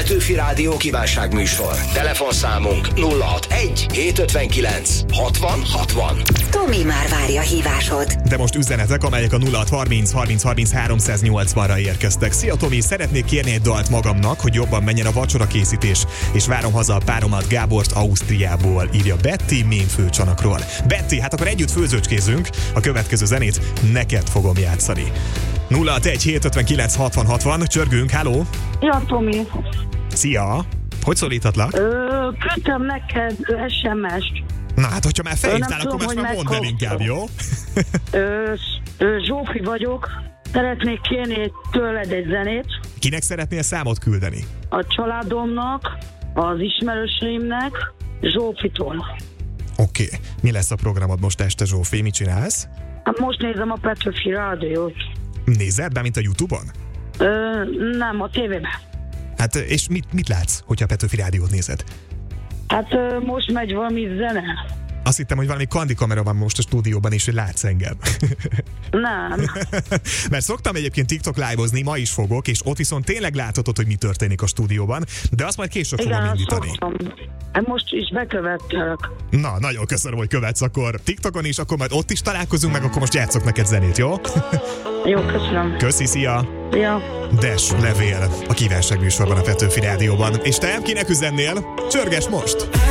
Petőfi Rádió kívánságműsor. Telefonszámunk 061 759 60 60. Tomi már várja hívásod. De most üzenetek, amelyek a 0630 30 30 380-ra érkeztek. Szia Tomi, szeretnék kérni egy dalt magamnak, hogy jobban menjen a vacsorakészítés, és várom haza a páromat Gábort Ausztriából, írja Betty Ménfőcsanakról. Betty, hát akkor együtt főzőcskézünk, a következő zenét neked fogom játszani. 061 759 60 60, csörgünk, halló! Ja, Tomi. Szia! Hogy szólíthatlak? Küldtem neked SMS-t. Na hát, hogyha már felhívtál, Nem akkor tudom, most már hogy mondd el inkább, jó? Zsófi vagyok. Szeretnék kérni tőled egy zenét. Kinek szeretnél számot küldeni? A családomnak, az ismerőseimnek, Zsófitól. Oké. Mi lesz a programod most este, Zsófi? Mit csinálsz? Hát most nézem a Petőfi Rádiót. Nézed, de mint a YouTube-on? Nem, a tévében. Hát, és mit látsz, hogyha a Petőfi Rádiót nézed? Hát most megy valami zene. Azt hittem, hogy valami kandikamera van most a stúdióban, és hogy látsz engem. Nem. Mert szoktam egyébként TikTok live-ozni, ma is fogok, és ott viszont tényleg láthatod, hogy mi történik a stúdióban, de azt majd később fogom indítani. Hát most is bekövettelek. Na, nagyon köszönöm, hogy követsz akkor TikTokon is, akkor majd ott is találkozunk, meg akkor most játszok neked zenét, jó? Jó, köszönöm. Köszi, szia! Ja. Des levél a kívánságműsorban a Petőfi Rádióban. És te kinek üzennél? Csörges most!